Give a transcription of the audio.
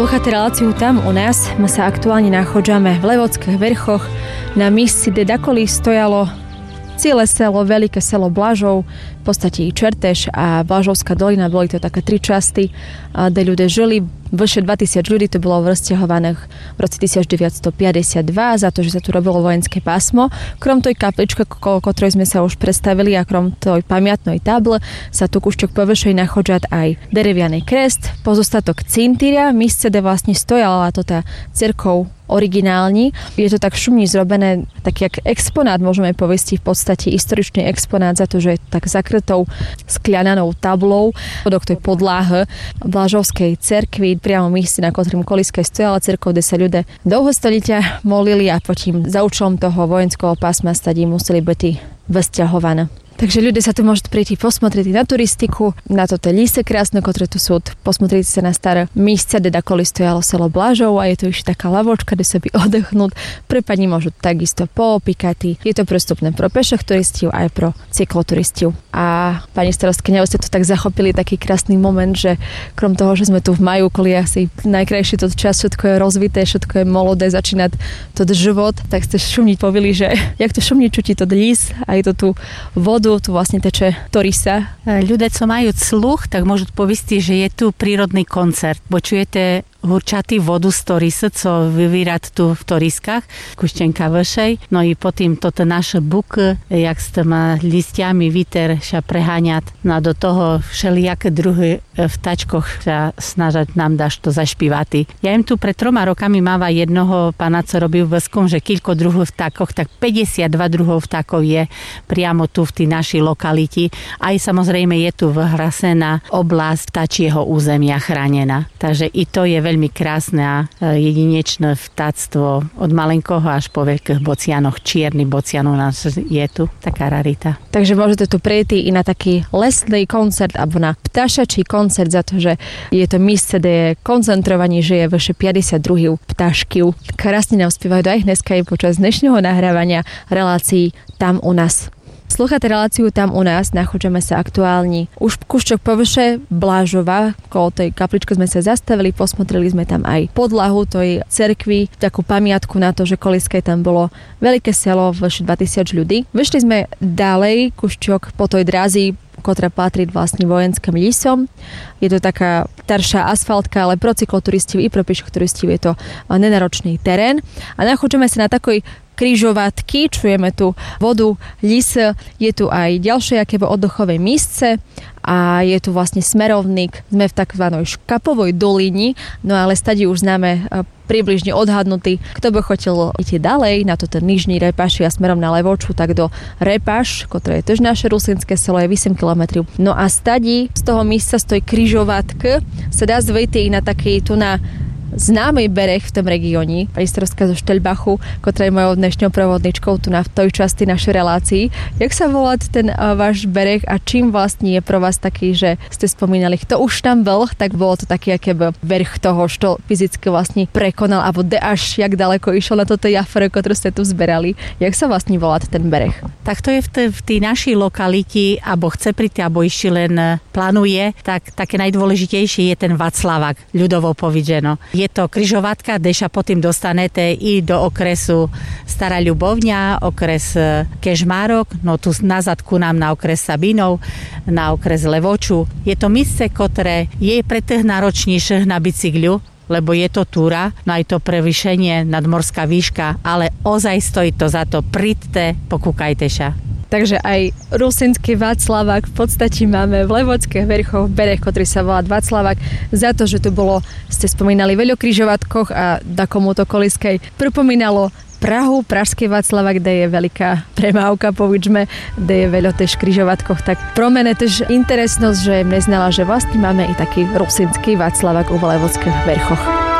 Слухате реláciu Tam u nás. My sa aktuálne nachádzame v Levockých vrchoch. Na místci, kde dakoli stojalo celé selo, veľké selo Blažov, v podstate i Čertež a Blažovská dolina, boli to také tri časti, kde ľudia žili. Vyše 2000 ľudí to bolo rozťahovaných v roce 1952 za to, že sa tu robilo vojenské pásmo. Krom tej kapličky, o ktorej sme sa už predstavili, a krom tej pamiatnej table sa tu kúšťok površej nachádza aj derevianý krest, pozostatok cintíria, místce, kde vlastne stojala tá cirkev originálni. Je to tak šumne zrobené, tak jak exponát, môžeme povieť, v podstate historičný exponát za to, že je tak zakrytou skľanou tablou do tej podlahy Blažovskej cerkvi, priamo míste, na ktorým koliskej stojala cirkev, kde sa ľudia dlho stolitia molili a potom za účelom toho vojenského pásma stadí museli byť vysťahované. Takže ľudia sa tu môžete prísť posmotriť na turistiku, na toto líse krásne, ktoré tu sú, posmotriť sa na staré místce, kde dakoli stojalo selo Blažov a je tu ešte taká lavočka, kde sa by oddechnúť. Prípadne môžu takisto poopíkať. Je to prístupné pro peších turistov aj pro cykloturistov. A pani starostkyňa, ste tu tak zachopili taký krásny moment, že krom toho, že sme tu v maju, koli asi najkrajší to čas, všetko je rozvité, všetko je molodé, začína to život, tak ste šumniť povili, že jak to šumniť čutí to lís a je to tu vodu, tu vlastne teče Torisa. Ľudia, co majú sluch, tak môžu povieť, že je tu prírodný koncert. Počujete hurčatý vodu z Torisy, co vyvírať tu v Toriskách, kuštenka vyšej. No i potom toto naše buky, jak s tými listiami vítr sa preháňať. No a do toho všelijaké druhy vtačkoch sa snažať nám dáš to zašpívať. Ja im tu pred 3 rokami máva jednoho pána, co robil veskom, že koľko druhov vtákoch, tak 52 druhov vtákov je priamo tu v tej našej lokaliti. Aj samozrejme je tu vyhrasená oblasť vtačieho územia chránená. Takže i to je veľmi krásne a jedinečné vtáctvo od malenkoho až po veľkých bocianoch. Čierny bocian u nás je tu taká rarita. Takže môžete tu prejsť i na taký lesný koncert alebo na ptašačí koncert za to, že je to místo, kde je koncentrovaní, že je vyše 52 ptáškov. Krásne nám spievajú aj dneska aj počas dnešného nahrávania relácií Tam u nás. Slúchate reláciu Tam u nás, nachádzame sa aktuálne už kúšťok povyše Blažova, kolo tej kapličky sme sa zastavili, posmotrili sme tam aj podlahu tej cerkvi, takú pamiatku na to, že koliskej tam bolo veľké selo, vyše 2000 ľudí. Vyšli sme ďalej kúšťok po tej drazi, ktorá patrí vlastne vojenským lísom. Je to taká staršia asfaltka, ale pro cykloturistov i pro peších turistov je to nenáročný terén. A nachádzame sa na takoj križovatky, čujeme tu vodu, lis, je tu aj ďalšie akéby oddechové místce a je tu vlastne smerovník. Sme v takzvanej Škapovej dolini, no ale stade už známe približne odhadnutý. Kto by chcel ísť ďalej na toto nižní Repaši a smerom na Levoču, tak do Repaš, ktoré je tiež naše rusínske selo, je 8 km. No a stadi z toho místa stojí križovatka, sa dá zvejti i na taký tu na známy bereh v tom regióne, pani starostka zo Šteľbachu, ktorá je mojou dnešnou provodničkou tu na v tej časti našej relácii. Jak sa volá ten váš bereh a čím vlastne je pro vás taký, že ste spomínali, kto už tam bol, tak bolo to taký akýby verch toho, čo fyzicky vlastne prekonal, alebo až jak ďaleko išiel na toto jafre, ktorú ste tu zberali. Jak sa vlastne volá ten bereh? Tak to je v tej našej lokaliti, alebo chce prísť, alebo ešte len plánuje, tak také najdôležitejšie je ten Václavák, ľudovo povedeno. Je to križovatka, kde sa potom dostanete i do okresu Stará Ľubovňa, okres Kežmarok, no tu nazad ku nám na okres Sabinov, na okres Levoču. Je to místo, ktoré je pre tých náročnejších na bicykľu, lebo je to túra, no aj to prevýšenie, nadmorská výška, ale ozaj stojí to za to. Príďte, pokúkajte sa. Takže aj rusínsky Václavák v podstate máme v Levockých vrchoch bereh, ktorý sa volá Václavák, za to, že tu bolo, ste spomínali, veľa križovatkoch a takomuto koliskej pripomínalo Prahu, pražský Václavák, kde je veľká premávka, povičme, kde je veľa tež križovatkoch, tak pro mene tež interesnosť, že neznala, že vlastne máme i taký rusínsky Václavák u Levockých vrchoch.